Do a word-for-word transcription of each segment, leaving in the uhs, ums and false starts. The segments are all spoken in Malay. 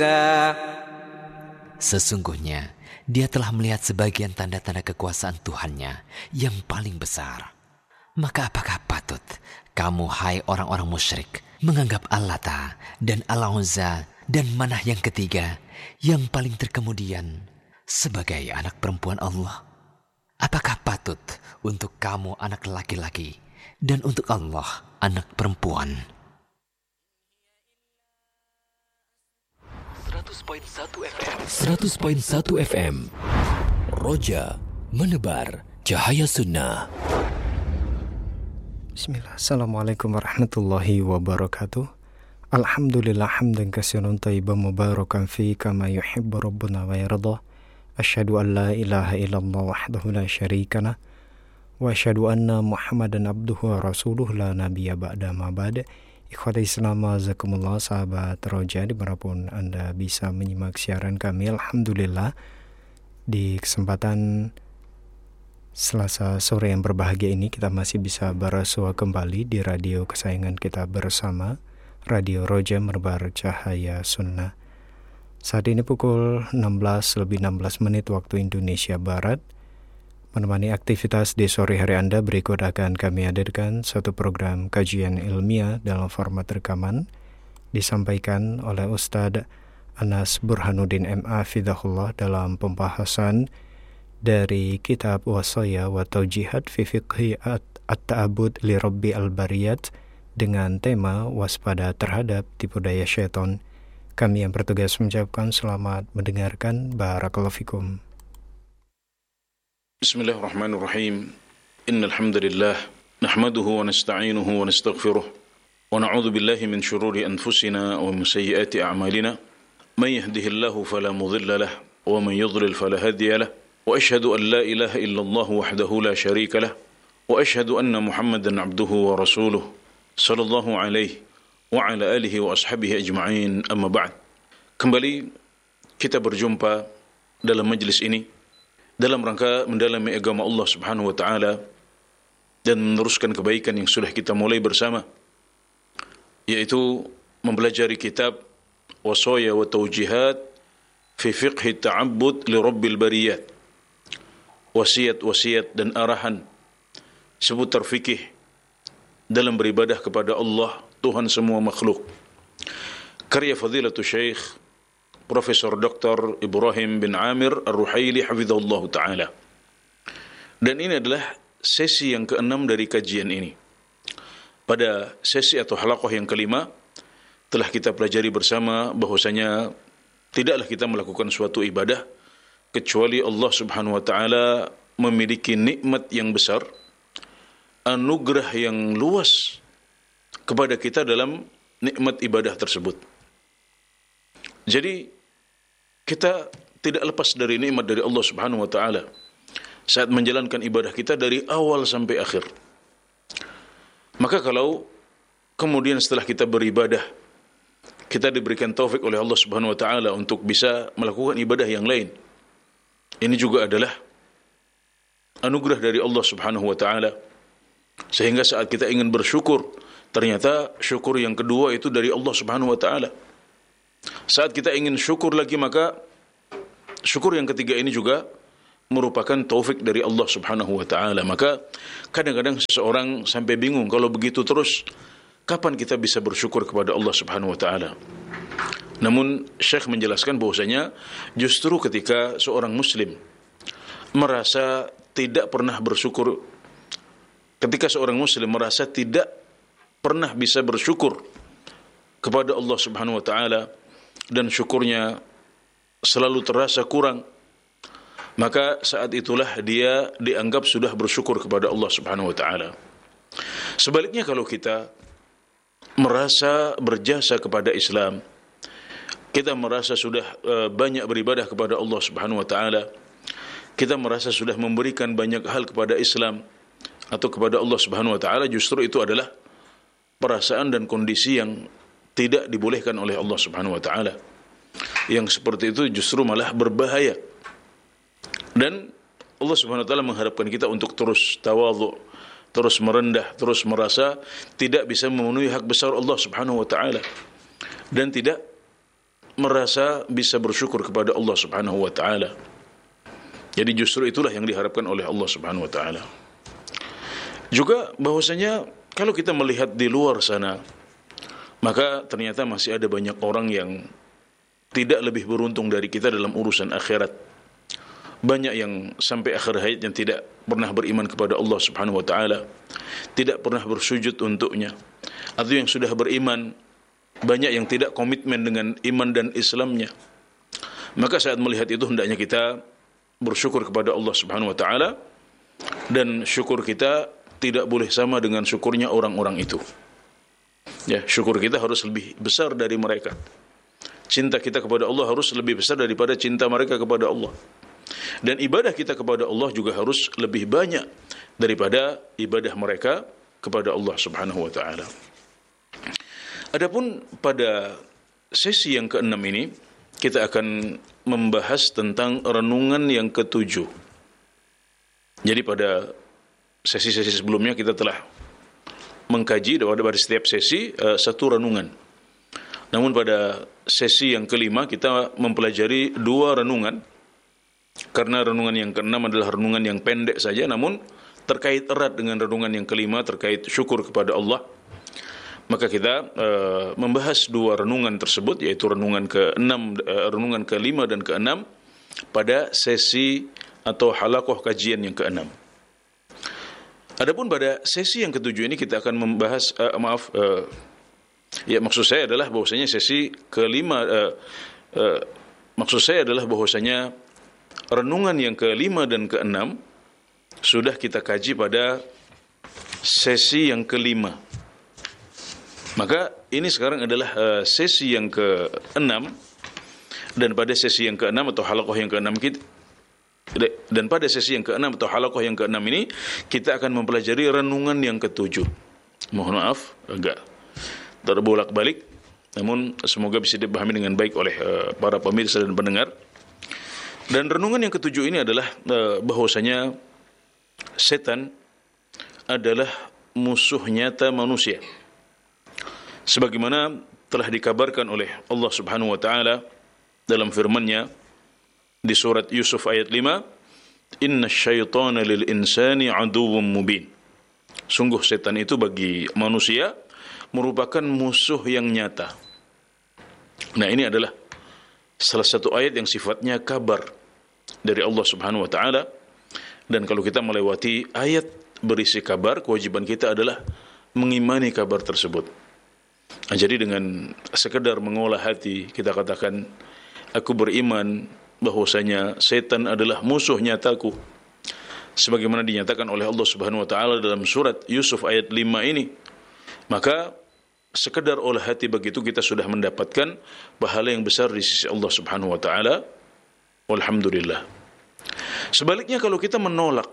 Sesungguhnya dia telah melihat sebagian tanda-tanda kekuasaan Tuhannya yang paling besar. Maka apakah patut kamu, hai orang-orang musyrik, menganggap Allata dan Al-Uzza dan Manah yang ketiga yang paling terkemudian sebagai anak perempuan Allah? Apakah patut untuk kamu anak laki-laki dan untuk Allah anak perempuan? seratus koma satu F M Roja menebar cahaya sunnah. Bismillah. Assalamualaikum warahmatullahi wabarakatuh. Alhamdulillah hamdan katsiran thayyiban mubarakan fi kama yuhibbu rabbuna wa yarda. Asyhadu an la ilaha illallah wahdahu la syarika lah wa asyhadu anna Muhammadan abduhu wa rasuluh la nabiyya ba'da ma ba'da. Ikhwati Islam, azakumullah, sahabat Roja dimanapun Anda bisa menyimak siaran kami. Alhamdulillah, di kesempatan Selasa sore yang berbahagia ini kita masih bisa bersua kembali di radio kesayangan kita bersama, Radio Roja menebar cahaya sunnah. Saat ini pukul enam belas lebih enam belas menit waktu Indonesia Barat. Menemani aktivitas di sore hari Anda, berikut akan kami hadirkan satu program kajian ilmiah dalam format rekaman disampaikan oleh Ustadz Anas Burhanuddin M A Fidahullah dalam pembahasan dari kitab Wasaya wa Taujihat fi Fiqhi At-Ta'abud li Rabbi Al-Bariyat dengan tema waspada terhadap tipu daya syaitan. Kami yang bertugas mengucapkan selamat mendengarkan. Barakallahu fikum. Bismillahirrahmanirrahim. Innal hamdalillah nahmaduhu wa nasta'inuhu wa nastaghfiruh wa na'udzu billahi min shururi anfusina wa min sayyiati a'malina. May yahdihillahu fala mudilla lahu wa man yudlil fala hadiya lahu. Wa ashhadu an la ilaha illallah wahdahu la syarika lahu wa ashhadu anna Muhammadan 'abduhu wa rasuluh sallallahu alaihi wa ala alihi wa ashabihi ajma'in. Amma ba'd. Kembali kita berjumpa dalam majlis ini dalam rangka mendalami agama Allah Subhanahu wa taala dan meneruskan kebaikan yang sudah kita mulai bersama, yaitu mempelajari kitab Wasaya wa Taujihat fi Fiqhi Ta'abbud li Rabbil Bariyat. Wasiat-wasiat dan arahan seputar fikih dalam beribadah kepada Allah, Tuhan semua makhluk. Karya Fadilatul Syekh Profesor Doktor Ibrahim bin Amir Ar-Ruhaili hafizahullah ta'ala. Dan ini adalah sesi yang keenam dari kajian ini. Pada sesi atau halaqah yang kelima telah kita pelajari bersama bahwasanya tidaklah kita melakukan suatu ibadah kecuali Allah Subhanahu wa ta'ala memiliki nikmat yang besar, anugerah yang luas kepada kita dalam nikmat ibadah tersebut. Jadi kita tidak lepas dari nikmat dari Allah Subhanahu wa taala saat menjalankan ibadah kita dari awal sampai akhir. Maka kalau kemudian setelah kita beribadah kita diberikan taufik oleh Allah Subhanahu wa taala untuk bisa melakukan ibadah yang lain, ini juga adalah anugerah dari Allah Subhanahu wa taala. Sehingga saat kita ingin bersyukur, ternyata syukur yang kedua itu dari Allah Subhanahu wa taala. Saat kita ingin syukur lagi, maka syukur yang ketiga ini juga merupakan taufik dari Allah Subhanahu wa taala. Maka kadang-kadang seseorang sampai bingung, kalau begitu terus kapan kita bisa bersyukur kepada Allah Subhanahu wa taala? Namun Syekh menjelaskan bahwasanya justru ketika seorang muslim merasa tidak pernah bersyukur, ketika seorang muslim merasa tidak pernah bisa bersyukur kepada Allah Subhanahu wa taala dan syukurnya selalu terasa kurang, maka saat itulah dia dianggap sudah bersyukur kepada Allah Subhanahu wa taala. Sebaliknya, kalau kita merasa berjasa kepada Islam, kita merasa sudah uh, banyak beribadah kepada Allah Subhanahu wa taala, kita merasa sudah memberikan banyak hal kepada Islam atau kepada Allah Subhanahu wa taala, justru itu adalah perasaan dan kondisi yang tidak dibolehkan oleh Allah Subhanahu wa taala. Yang seperti itu justru malah berbahaya. Dan Allah Subhanahu wa taala mengharapkan kita untuk terus tawadhu, terus merendah, terus merasa tidak bisa memenuhi hak besar Allah Subhanahu wa taala dan tidak merasa bisa bersyukur kepada Allah Subhanahu wa taala. Jadi justru itulah yang diharapkan oleh Allah Subhanahu wa taala. Juga bahwasanya kalau kita melihat di luar sana, maka ternyata masih ada banyak orang yang tidak lebih beruntung dari kita dalam urusan akhirat. Banyak yang sampai akhir hayatnya tidak pernah beriman kepada Allah Subhanahu wa taala, tidak pernah bersujud untuknya. Atau yang sudah beriman, banyak yang tidak komitmen dengan iman dan Islamnya. Maka saat melihat itu hendaknya kita bersyukur kepada Allah Subhanahu wa taala, dan syukur kita tidak boleh sama dengan syukurnya orang-orang itu. Ya, syukur kita harus lebih besar dari mereka. Cinta kita kepada Allah harus lebih besar daripada cinta mereka kepada Allah. Dan ibadah kita kepada Allah juga harus lebih banyak daripada ibadah mereka kepada Allah Subhanahu wa taala. Adapun pada sesi yang keenam ini, kita akan membahas tentang renungan yang ketujuh. Jadi pada sesi-sesi sebelumnya kita telah mengkaji pada setiap sesi uh, satu renungan. Namun pada sesi yang kelima kita mempelajari dua renungan. Karena renungan yang keenam adalah renungan yang pendek saja, namun terkait erat dengan renungan yang kelima terkait syukur kepada Allah. Maka kita uh, membahas dua renungan tersebut, yaitu renungan keenam, uh, renungan kelima dan keenam pada sesi atau halaqah kajian yang keenam. Adapun pada sesi yang ketujuh ini kita akan membahas uh, maaf uh, ya maksud saya adalah bahwasanya sesi kelima uh, uh, maksud saya adalah bahwasanya renungan yang kelima dan keenam sudah kita kaji pada sesi yang kelima. Maka ini sekarang adalah uh, sesi yang keenam, dan pada sesi yang keenam atau halaqah yang keenam kita Dan pada sesi yang keenam atau halaqah yang keenam ini kita akan mempelajari renungan yang ketujuh. Mohon maaf agak terbolak-balik, namun semoga bisa dipahami dengan baik oleh uh, para pemirsa dan pendengar. Dan renungan yang ketujuh ini adalah uh, bahwasanya setan adalah musuh nyata manusia. Sebagaimana telah dikabarkan oleh Allah Subhanahu wa taala dalam firman-Nya di surat Yusuf ayat lima, "Inna syaitana lil insani aduwwum mubin." Sungguh setan itu bagi manusia merupakan musuh yang nyata. Nah, ini adalah salah satu ayat yang sifatnya kabar dari Allah Subhanahu wa taala, dan kalau kita melewati ayat berisi kabar, kewajiban kita adalah mengimani kabar tersebut. Nah, jadi dengan sekedar mengolah hati kita katakan aku beriman bahwasanya setan adalah musuh nyataku, sebagaimana dinyatakan oleh Allah Subhanahu wa taala dalam surat Yusuf ayat lima ini, maka sekedar olah hati begitu kita sudah mendapatkan pahala yang besar di sisi Allah Subhanahu wa taala. Walhamdulillah. Sebaliknya kalau kita menolak,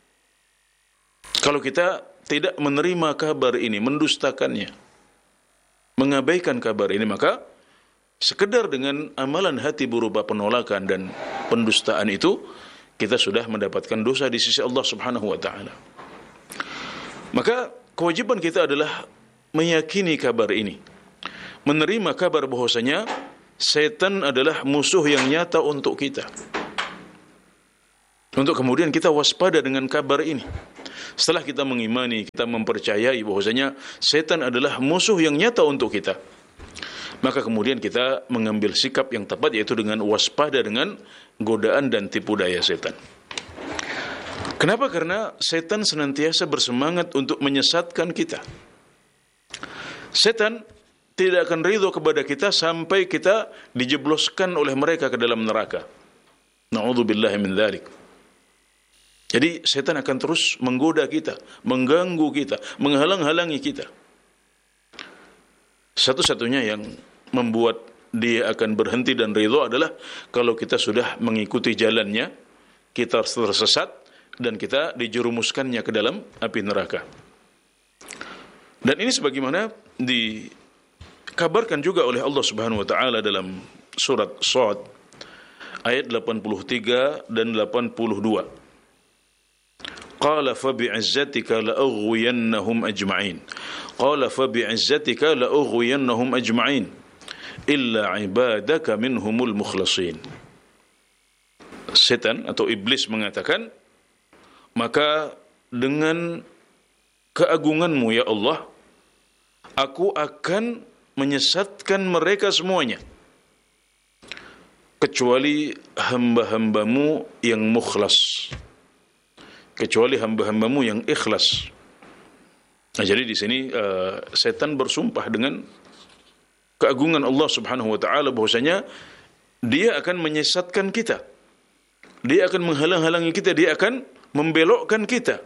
kalau kita tidak menerima kabar ini, mendustakannya, mengabaikan kabar ini, maka sekedar dengan amalan hati berupa penolakan dan pendustaan itu, kita sudah mendapatkan dosa di sisi Allah Subhanahu wa taala. Maka kewajiban kita adalah meyakini kabar ini, menerima kabar bahwasanya setan adalah musuh yang nyata untuk kita. Untuk kemudian kita waspada dengan kabar ini. Setelah kita mengimani, kita mempercayai bahwasanya setan adalah musuh yang nyata untuk kita, maka kemudian kita mengambil sikap yang tepat, yaitu dengan waspada dengan godaan dan tipu daya setan. Kenapa? Karena setan senantiasa bersemangat untuk menyesatkan kita. Setan tidak akan ridho kepada kita sampai kita dijebloskan oleh mereka ke dalam neraka. Na'udzubillahi min dzalik. Jadi setan akan terus menggoda kita, mengganggu kita, menghalang-halangi kita. Satu-satunya yang membuat dia akan berhenti dan ridho adalah kalau kita sudah mengikuti jalannya, kita tersesat dan kita dijerumuskannya ke dalam api neraka. Dan ini sebagaimana dikabarkan juga oleh Allah Subhanahu wa taala dalam surat Shad ayat delapan puluh tiga dan delapan puluh dua. Qala fa bi'izzatika la'ughwiyannahum ajma'in. Qala fa bi'izzatika la'ughwiyannahum ajma'in. illa ibadaka minhumul mukhlasin. Setan atau iblis mengatakan, maka dengan keagunganmu ya Allah, aku akan menyesatkan mereka semuanya, kecuali hamba-hambamu yang mukhlas, kecuali hamba-hambamu yang ikhlas. Nah, jadi di sini uh, setan bersumpah dengan keagungan Allah Subhanahu wa taala bahwasanya dia akan menyesatkan kita. Dia akan menghalang-halangi kita, dia akan membelokkan kita.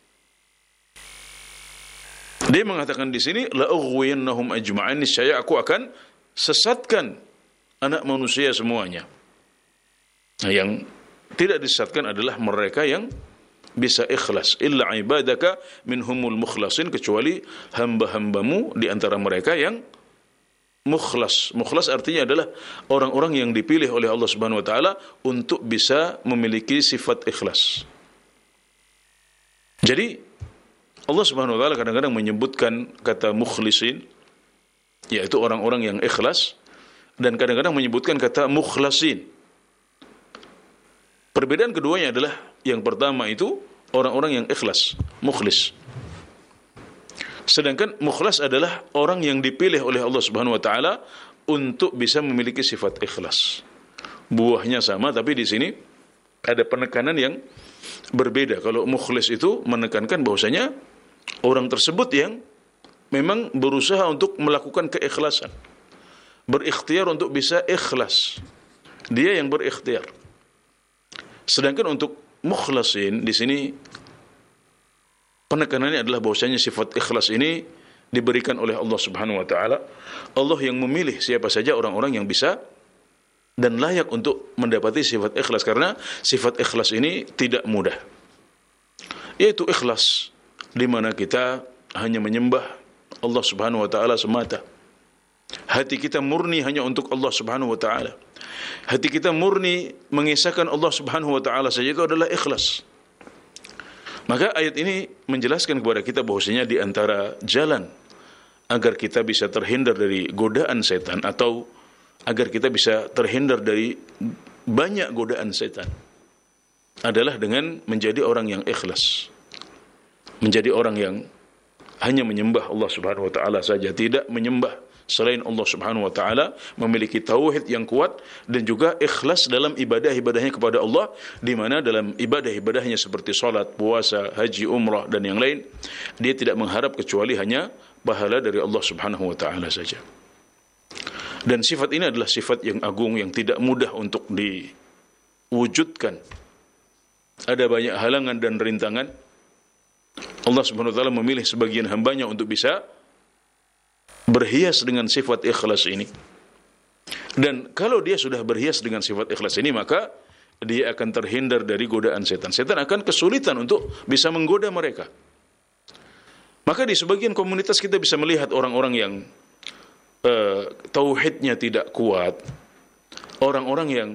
Dia mengatakan di sini, la ughwiyannahum ajma'in, niscaya aku akan sesatkan anak manusia semuanya. Nah, yang tidak disesatkan adalah mereka yang bisa ikhlas. Illa ibadaka minhumul mukhlasin, kecuali hamba-hambamu di antara mereka yang mukhlas. Mukhlas artinya adalah orang-orang yang dipilih oleh Allah Subhanahu wa taala untuk bisa memiliki sifat ikhlas. Jadi Allah Subhanahu wa taala kadang-kadang menyebutkan kata mukhlisin, yaitu orang-orang yang ikhlas, dan kadang-kadang menyebutkan kata mukhlasin. Perbedaan keduanya adalah yang pertama itu orang-orang yang ikhlas, mukhlis. Sedangkan mukhlas adalah orang yang dipilih oleh Allah Subhanahu wa taala untuk bisa memiliki sifat ikhlas. Buahnya sama, tapi di sini ada penekanan yang berbeda. Kalau mukhlis itu menekankan bahwasanya orang tersebut yang memang berusaha untuk melakukan keikhlasan, berikhtiar untuk bisa ikhlas. Dia yang berikhtiar. Sedangkan untuk mukhlasin di sini penekanannya adalah bahwasanya sifat ikhlas ini diberikan oleh Allah Subhanahu wa taala. Allah yang memilih siapa saja orang-orang yang bisa dan layak untuk mendapati sifat ikhlas, karena sifat ikhlas ini tidak mudah. Yaitu ikhlas di mana kita hanya menyembah Allah Subhanahu wa taala semata. Hati kita murni hanya untuk Allah Subhanahu wa taala. Hati kita murni mengisahkan Allah Subhanahu wa taala saja, itu adalah ikhlas. Maka ayat ini menjelaskan kepada kita bahwasanya di antara jalan agar kita bisa terhindar dari godaan setan, atau agar kita bisa terhindar dari banyak godaan setan, adalah dengan menjadi orang yang ikhlas. Menjadi orang yang hanya menyembah Allah Subhanahu wa taala saja, tidak menyembah selain Allah Subhanahu wa taala, memiliki tauhid yang kuat dan juga ikhlas dalam ibadah-ibadahnya kepada Allah, di mana dalam ibadah-ibadahnya seperti salat, puasa, haji, umrah dan yang lain, dia tidak mengharap kecuali hanya pahala dari Allah Subhanahu wa taala saja. Dan sifat ini adalah sifat yang agung yang tidak mudah untuk diwujudkan. Ada banyak halangan dan rintangan. Allah Subhanahu wa taala memilih sebagian hambanya untuk bisa berhias dengan sifat ikhlas ini. Dan kalau dia sudah berhias dengan sifat ikhlas ini, maka dia akan terhindar dari godaan setan. Setan akan kesulitan untuk bisa menggoda mereka. Maka di sebagian komunitas kita bisa melihat orang-orang yang uh, tauhidnya tidak kuat, orang-orang yang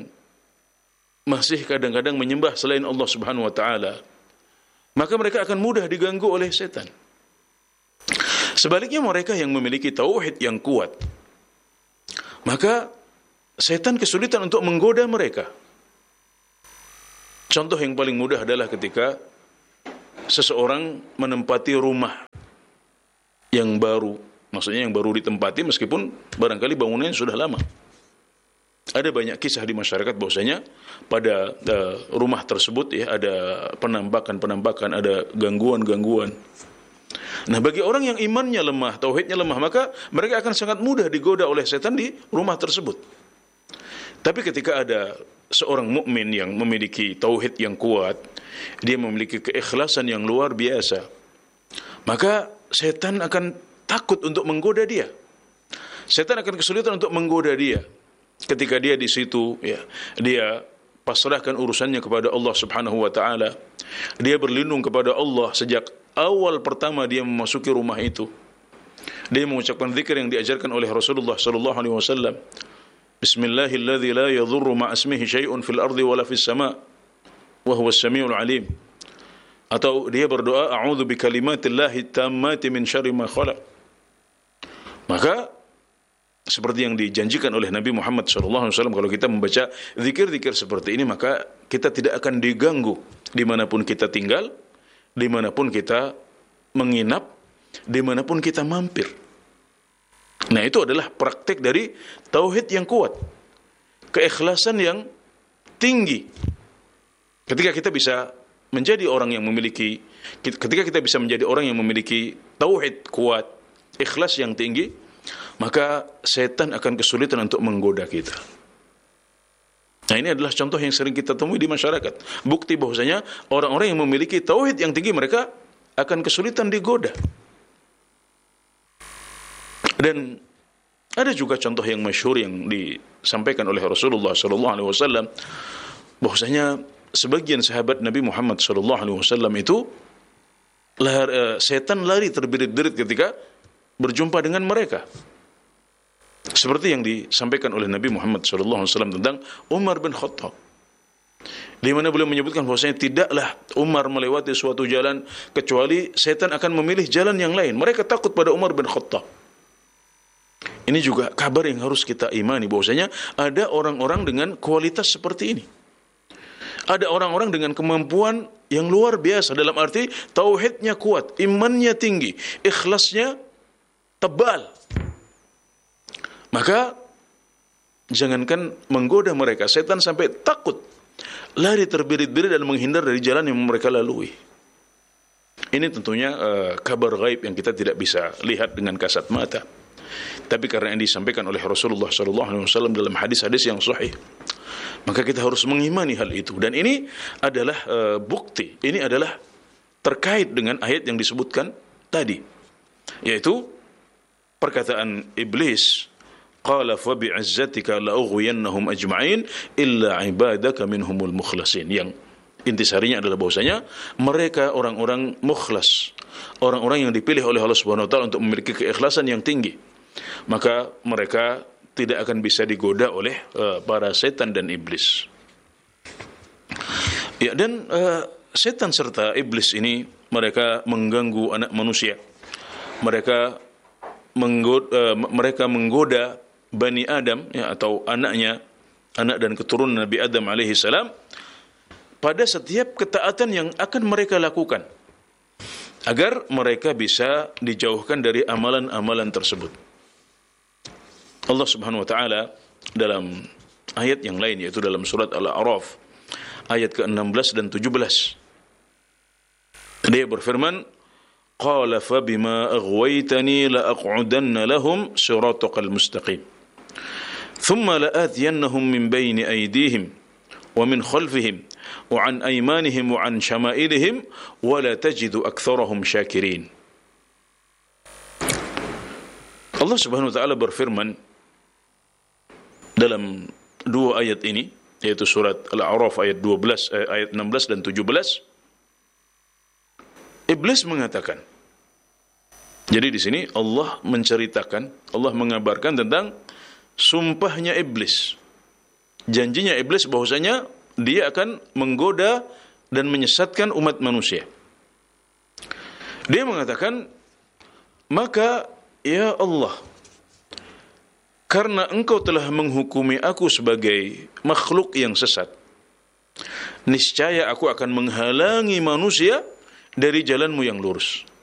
masih kadang-kadang menyembah selain Allah Subhanahu wa taala, maka mereka akan mudah diganggu oleh setan. Sebaliknya mereka yang memiliki tauhid yang kuat, maka setan kesulitan untuk menggoda mereka. Contoh yang paling mudah adalah ketika seseorang menempati rumah yang baru, maksudnya yang baru ditempati meskipun barangkali bangunannya sudah lama. Ada banyak kisah di masyarakat bahwasanya pada uh, rumah tersebut ya ada penampakan-penampakan, ada gangguan-gangguan. Nah, bagi orang yang imannya lemah, tauhidnya lemah, maka mereka akan sangat mudah digoda oleh setan di rumah tersebut. Tapi ketika ada seorang mukmin yang memiliki tauhid yang kuat, dia memiliki keikhlasan yang luar biasa, maka setan akan takut untuk menggoda dia. Setan akan kesulitan untuk menggoda dia. Ketika dia di situ, ya, dia pasrahkan urusannya kepada Allah Subhanahu wa taala. Dia berlindung kepada Allah sejak awal pertama dia memasuki rumah itu. Dia mengucapkan zikir yang diajarkan oleh Rasulullah sallallahu alaihi wasallam. Bismillahilladzi la yadhurru ma ismihi syai'un fil ardi wala fis sama' wa huwas samiul alim. Atau dia berdoa, a'udzu bikalimatillahi tammati min syarri ma khalaq. Maka seperti yang dijanjikan oleh Nabi Muhammad shallallahu alaihi wasallam, kalau kita membaca zikir-zikir seperti ini, maka kita tidak akan diganggu dimanapun kita tinggal, dimanapun kita menginap, dimanapun kita mampir. Nah, itu adalah praktek dari tauhid yang kuat, keikhlasan yang tinggi. Ketika kita bisa menjadi orang yang memiliki, ketika kita bisa menjadi orang yang memiliki tauhid kuat, ikhlas yang tinggi, maka setan akan kesulitan untuk menggoda kita. Nah, ini adalah contoh yang sering kita temui di masyarakat. Bukti bahwasanya orang-orang yang memiliki tauhid yang tinggi, mereka akan kesulitan digoda. Dan ada juga contoh yang masyhur yang disampaikan oleh Rasulullah sallallahu alaihi wasallam, bahwasanya sebagian sahabat Nabi Muhammad sallallahu alaihi wasallam itu lahir, uh, setan lari terbirit-birit ketika berjumpa dengan mereka. Seperti yang disampaikan oleh Nabi Muhammad sallallahu alaihi wasallam tentang Umar bin Khattab, di mana beliau menyebutkan bahwasanya tidaklah Umar melewati suatu jalan kecuali setan akan memilih jalan yang lain. Mereka takut pada Umar bin Khattab. Ini juga kabar yang harus kita imani, bahwasanya ada orang-orang dengan kualitas seperti ini. Ada orang-orang dengan kemampuan yang luar biasa, dalam arti tauhidnya kuat, imannya tinggi, ikhlasnya tebal. Maka jangankan menggoda mereka, setan sampai takut, lari terbirit-birit dan menghindar dari jalan yang mereka lalui. Ini tentunya uh, kabar gaib yang kita tidak bisa lihat dengan kasat mata. Tapi karena yang disampaikan oleh Rasulullah sallallahu alaihi wasallam dalam hadis-hadis yang sahih, maka kita harus mengimani hal itu. Dan ini adalah uh, bukti, ini adalah terkait dengan ayat yang disebutkan tadi, yaitu perkataan iblis, qala fa bi'izzatika la ughwiyannahum ajma'in illa ibadaka minhumul mukhlasin, yang intisarinya adalah bahwasanya mereka orang-orang mukhlas, orang-orang yang dipilih oleh Allah Subhanahu wa taala untuk memiliki keikhlasan yang tinggi, maka mereka tidak akan bisa digoda oleh uh, para setan dan iblis. Ya, dan uh, setan serta iblis ini mereka mengganggu anak manusia. Mereka menggoda, uh, mereka menggoda Bani Adam, ya, atau anaknya, anak dan keturunan Nabi Adam alaihi salam, pada setiap ketaatan yang akan mereka lakukan, agar mereka bisa dijauhkan dari amalan-amalan tersebut. Allah Subhanahu wa taala dalam ayat yang lain, yaitu dalam surat Al-A'raf ayat ke enam belas dan tujuh belas, dia berfirman, qala fa bima aghwaytani la aq'udanna lahum siratal mustaqim thumma la'atiyannahum min bayni aydihim wa min khalfihim wa an aymanihim wa an shama'ilihim wa la tajidu aktsarahum syakirin. Allah Subhanahu wa taala berfirman dalam dua ayat ini, yaitu surat Al-A'raf ayat dua belas, eh, ayat enam belas dan tujuh belas. Iblis mengatakan, jadi di sini Allah menceritakan, Allah mengabarkan tentang sumpahnya iblis, janjinya iblis bahwasanya dia akan menggoda dan menyesatkan umat manusia. Dia mengatakan, maka ya Allah, karena engkau telah menghukumi aku sebagai makhluk yang sesat, niscaya aku akan menghalangi manusia dari jalanmu yang lurus.